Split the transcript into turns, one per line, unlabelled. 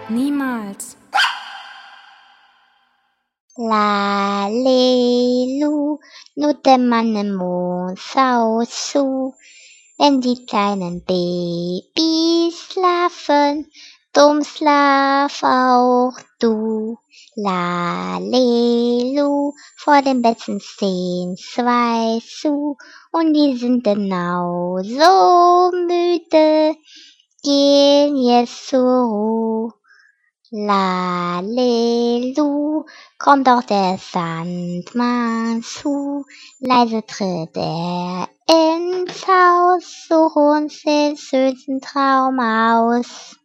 Niemals.
Lalelu, nur der Mann im Mond schaut zu, wenn die kleinen Babys schlafen, drum schlaf auch du. Lalelu, vor dem Betten stehen zwei zu, und die sind genau so müde, gehen jetzt zur Ruhe. Lalelu, kommt doch der Sandmann zu, leise tritt er ins Haus, such uns den schönsten Traum aus.